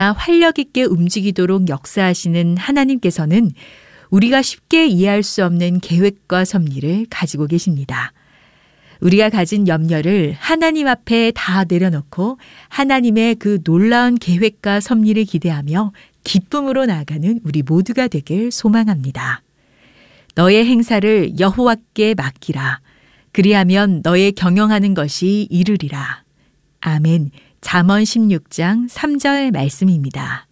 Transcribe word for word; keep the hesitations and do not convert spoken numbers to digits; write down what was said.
활력 있게 움직이도록 역사하시는 하나님께서는 우리가 쉽게 이해할 수 없는 계획과 섭리를 가지고 계십니다. 우리가 가진 염려를 하나님 앞에 다 내려놓고 하나님의 그 놀라운 계획과 섭리를 기대하며 기쁨으로 나아가는 우리 모두가 되길 소망합니다. 너의 행사를 여호와께 맡기라. 그리하면 너의 경영하는 것이 이르리라. 아멘. 잠언 십육 장 삼 절 말씀입니다.